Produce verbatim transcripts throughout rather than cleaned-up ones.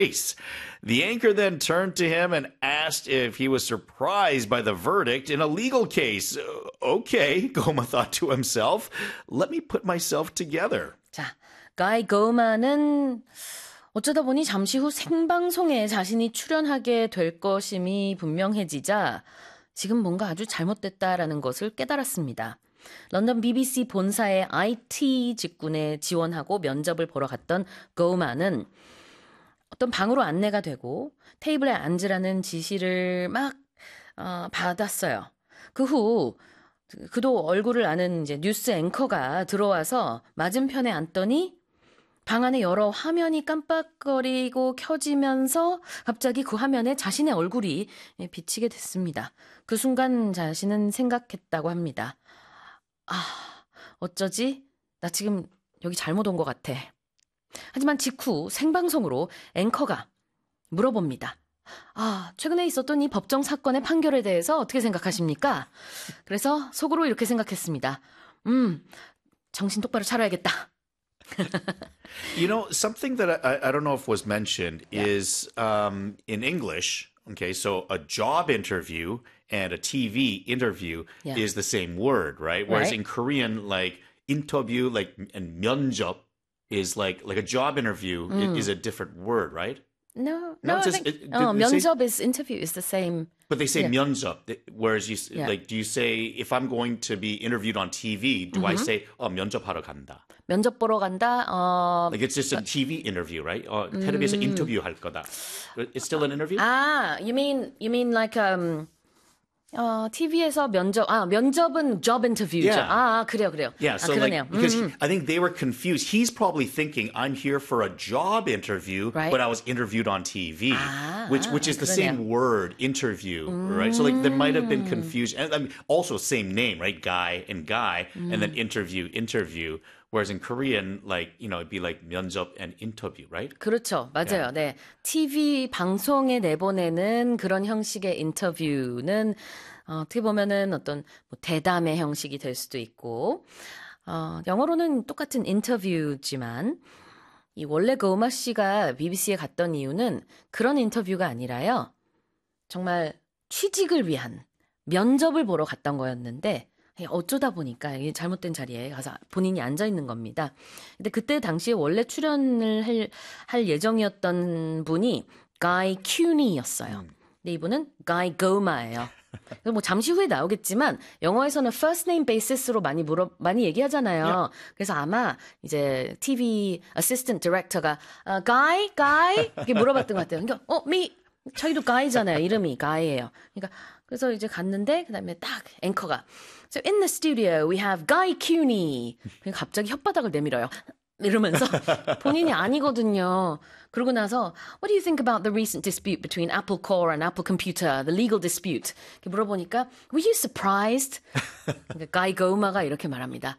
face. The anchor then turned to him and asked if he was surprised by the verdict in a legal case. Okay, Goma thought to himself. Let me put myself together. 자, 가이 고마는 어쩌다 보니 잠시 후 생방송에 자신이 출연하게 될 것임이 분명해지자 지금 뭔가 아주 잘못됐다라는 것을 깨달았습니다. 런던 비비씨 본사의 아이티 직군에 지원하고 면접을 보러 갔던 고마는 어떤 방으로 안내가 되고 테이블에 앉으라는 지시를 막 어, 받았어요. 그 후 그도 얼굴을 아는 이제 뉴스 앵커가 들어와서 맞은편에 앉더니 방 안에 여러 화면이 깜빡거리고 켜지면서 갑자기 그 화면에 자신의 얼굴이 비치게 됐습니다. 그 순간 자신은 생각했다고 합니다. 아, 어쩌지? 나 지금 여기 잘못 온 것 같아. 하지만 직후 생방송으로 앵커가 물어봅니다. 아, 최근에 있었던 이 법정 사건의 판결에 대해서 어떻게 생각하십니까? 그래서 속으로 이렇게 생각했습니다. 음, 정신 똑바로 차려야겠다. You know, something that I, I don't know if was mentioned Yeah. is um, in English, okay, so a job interview and a T V interview Yeah. is the same word, right? Whereas Right. in Korean, like interview, like and 면접 is like like a job interview i- is a different word, right? No, No, no, it's I just- think, it- oh, they say- 면접 is interview is the same. But they say Yeah. 면접, whereas you s- Yeah. like, do you say if I'm going to be interviewed on T V, do I say oh 면접하러 간다? 면접 보러 간다. 어, Like it's just a T V interview, right? 어, 텔레비에서 인터뷰 할 거다. It's still an interview? 아, you mean you mean like um 어, 티비에서 면접 아, 면접은 job interview죠. Yeah. 아, 아, 그래요, 그래요. Yeah, 아, so 그러네요. like because 음, I think they were confused. He's probably thinking I'm here for a job interview, Right. but I was interviewed on T V, Ah, which which is the 그러네요. same word, interview, right? So like there might have been confusion, and I mean, also same name, right? Guy and guy, and then interview, interview. Whereas in Korean, like you know, it'd be like 면접 and interview, right? 그렇죠. 맞아요. 네. 티비 방송에 내보내는 그런 형식의 인터뷰는 어, 어떻게 보면은 어떤 뭐 대담의 형식이 될 수도 있고 어, 영어로는 똑같은 인터뷰지만 이 원래 고마 씨가 비비씨에 갔던 이유는 그런 인터뷰가 아니라요. 정말 취직을 위한 면접을 보러 갔던 거였는데 어쩌다 보니까 이게 잘못된 자리에 가서 본인이 앉아 있는 겁니다. 근데 그때 당시에 원래 출연을 할, 할 예정이었던 분이 가이 큐니였어요. 근데 이분은 가이 고마예요. 그래서 뭐 잠시 후에 나오겠지만 영어에서는 first name basis로 많이 물어 많이 얘기하잖아요. Yeah. 그래서 아마 이제 티비 assistant director가 어, guy, guy 이렇게 물어봤던 것 같아요. 그러니까 어, 미 저희도 가이잖아요. 이름이 가이예요. 그러니까 그래서 이제 갔는데 그다음에 딱 앵커가 So in the studio we have Guy Cuny. 갑자기 혓바닥을 내밀어요. 이러면서 본인이 아니거든요. 그러고 나서 What do you think about the recent dispute between Apple Core and Apple Computer, the legal dispute? 이렇게 물어보니까 Were you surprised? 그러니까 가이 고마가 이렇게 말합니다.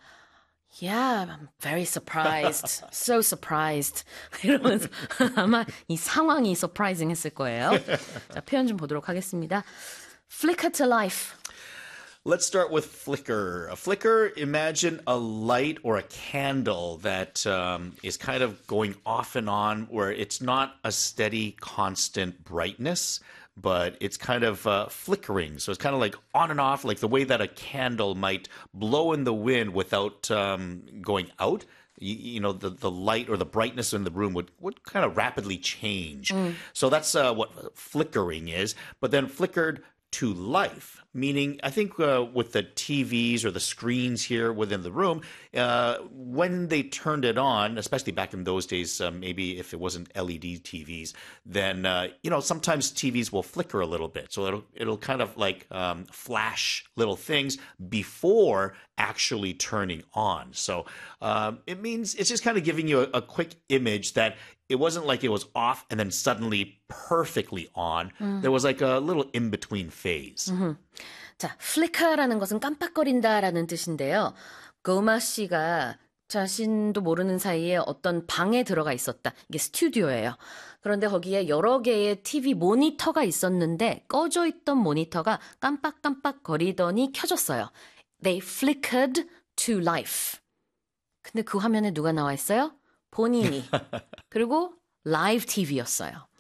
Yeah, I'm very surprised. So surprised. 이러면서 아마 이 상황이 surprising 했을 거예요. 자, 표현 좀 보도록 하겠습니다. Flicker to life. Let's start with flicker. A flicker, imagine a light or a candle that um, is kind of going off and on, where it's not a steady, constant brightness, but it's kind of uh, flickering. So it's kind of like on and off, like the way that a candle might blow in the wind without um, going out. You, you know, the, the light or the brightness in the room would, would kind of rapidly change. Mm. So that's uh, what flickering is. But then flickered to life, meaning I think uh, with the T Vs or the screens here within the room, uh, when they turned it on, especially back in those days, uh, maybe if it wasn't L E D T Vs, then uh, you know sometimes T Vs will flicker a little bit, so it'll it'll kind of like um, flash little things before actually turning on. So um, it means it's just kind of giving you a, a quick image that. It wasn't like it was off and then suddenly perfectly on. Mm. There was like a little in-between phase. Mm-hmm. 자, flicker라는 것은 깜빡거린다라는 뜻인데요. 고마 씨가 자신도 모르는 사이에 어떤 방에 들어가 있었다. 이게 스튜디오예요. 그런데 거기에 여러 개의 티비 모니터가 있었는데 꺼져 있던 모니터가 깜빡깜빡 거리더니 켜졌어요. They flickered to life. 근데 그 화면에 누가 나와 있어요? 본인이. 그리고 라이브 티비였어요.